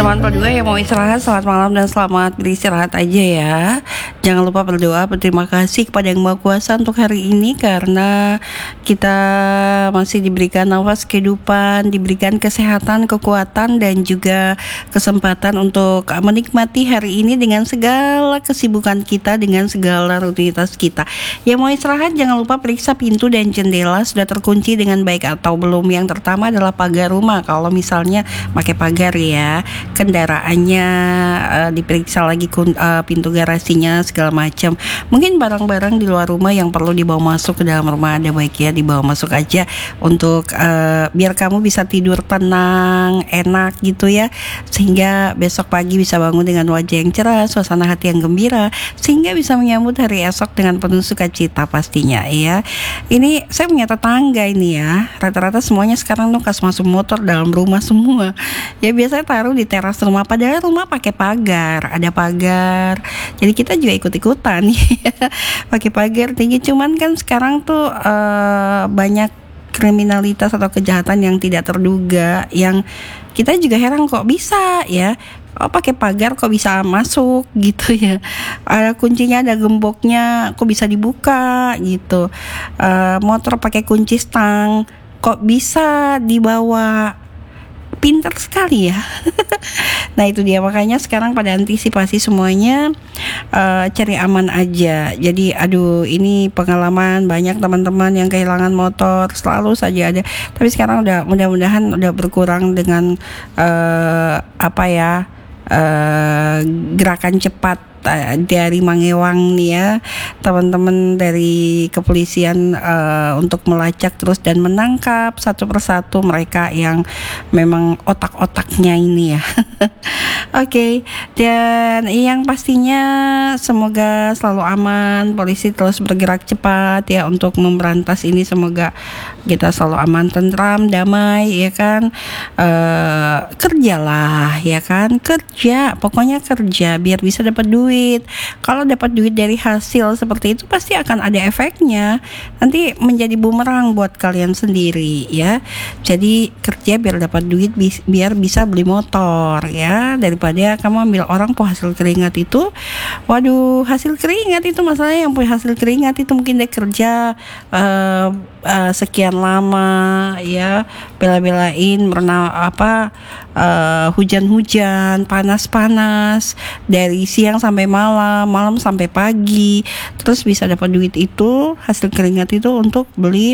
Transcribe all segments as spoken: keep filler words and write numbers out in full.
teman-teman berdua yang mau istirahat, selamat malam dan selamat beristirahat aja ya. Jangan lupa berdoa berterima kasih kepada Yang Maha Kuasa untuk hari ini, karena kita masih diberikan nafas kehidupan, diberikan kesehatan, kekuatan, dan juga kesempatan untuk menikmati hari ini dengan segala kesibukan kita, dengan segala rutinitas kita. Yang mau istirahat jangan lupa periksa pintu dan jendela sudah terkunci dengan baik atau belum. Yang pertama adalah pagar rumah. Kalau misalnya pakai pagar ya, kendaraannya uh, diperiksa lagi kun, uh, pintu garasinya segala macam. Mungkin barang-barang di luar rumah yang perlu dibawa masuk ke dalam rumah ada baiknya dibawa masuk aja untuk uh, biar kamu bisa tidur tenang, enak gitu ya, sehingga besok pagi bisa bangun dengan wajah yang cerah, suasana hati yang gembira, sehingga bisa menyambut hari esok dengan penuh sukacita pastinya ya. Ini saya punya tetangga ini ya, rata-rata semuanya sekarang tuh kas masuk motor dalam rumah semua. Ya biasanya taruh di teras rumah, padahal rumah pakai pagar, ada pagar. Jadi kita juga ikut-ikutan ya, pakai pagar tinggi. Cuman kan sekarang tuh uh, banyak kriminalitas atau kejahatan yang tidak terduga, yang kita juga heran kok bisa ya. Oh pakai pagar kok bisa masuk gitu ya. Ada kuncinya, ada gemboknya, kok bisa dibuka gitu. Uh, motor pakai kunci stang, kok bisa dibawa. Pintar sekali ya. Nah itu dia, makanya sekarang pada antisipasi semuanya, uh, cari aman aja. Jadi aduh, ini pengalaman banyak teman-teman yang kehilangan motor, selalu saja ada. Tapi sekarang udah mudah-mudahan udah berkurang dengan uh, apa ya, uh, gerakan cepat dari Mangewang nih ya, teman-teman dari kepolisian uh, untuk melacak terus dan menangkap satu persatu mereka yang memang otak-otaknya ini ya. Oke, okay. Dan yang pastinya semoga selalu aman, polisi terus bergerak cepat ya untuk memberantas ini, semoga kita selalu aman, tentram, damai ya kan. Uh, kerjalah ya kan, kerja, pokoknya kerja biar bisa dapat duit. Kalau dapat duit dari hasil seperti itu pasti akan ada efeknya, nanti menjadi bumerang buat kalian sendiri ya. Jadi kerja biar dapat duit, bi- biar bisa beli motor ya, daripada kamu ambil orang po hasil keringat itu. Waduh, hasil keringat itu masalahnya, yang punya hasil keringat itu mungkin dia kerja uh, uh, sekian lama ya, bela-belain merena apa uh, hujan-hujan, panas-panas dari siang sampai malam, malam sampai pagi, terus bisa dapat duit itu, hasil keringat itu untuk beli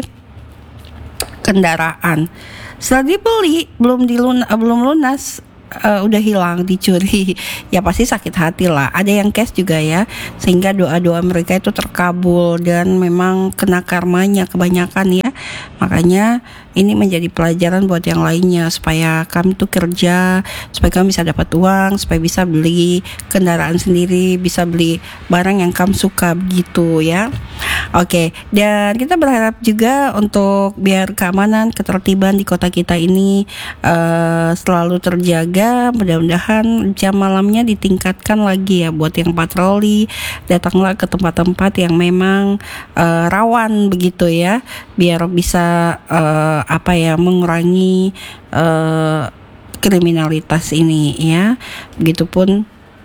kendaraan. Setelah dibeli belum dilun belum lunas, Uh, udah hilang, dicuri, ya pasti sakit hati lah. Ada yang cash juga ya, sehingga doa-doa mereka itu terkabul dan memang kena karmanya kebanyakan ya. Makanya ini menjadi pelajaran buat yang lainnya, supaya kami tuh kerja, supaya kami bisa dapat uang, supaya bisa beli kendaraan sendiri, bisa beli barang yang kamu suka begitu ya. Oke, dan kita berharap juga untuk biar keamanan, ketertiban di kota kita ini uh, selalu terjaga. Mudah-mudahan jam malamnya ditingkatkan lagi ya buat yang patroli. Datanglah ke tempat-tempat yang memang uh, rawan begitu ya, biar bisa uh, apa ya, mengurangi uh, kriminalitas ini ya. Begitupun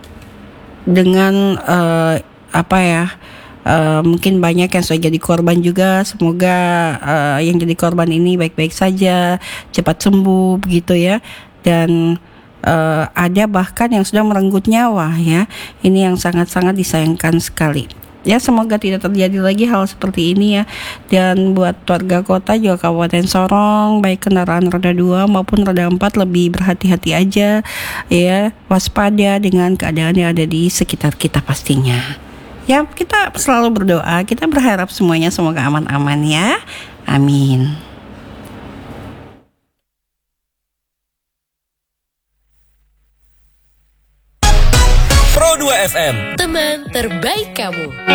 dengan uh, apa ya, Uh, mungkin banyak yang sudah jadi korban juga. Semoga uh, yang jadi korban ini baik-baik saja, cepat sembuh begitu ya. Dan uh, ada bahkan yang sudah merenggut nyawa ya. Ini yang sangat-sangat disayangkan sekali. Ya semoga tidak terjadi lagi hal seperti ini ya. Dan buat warga kota juga Kabupaten Sorong, baik kendaraan roda dua maupun roda empat, lebih berhati-hati aja ya, waspada dengan keadaan yang ada di sekitar kita pastinya. Ya, kita selalu berdoa, kita berharap semuanya semoga aman-aman ya. Amin. Pro dua F M, teman terbaik kamu.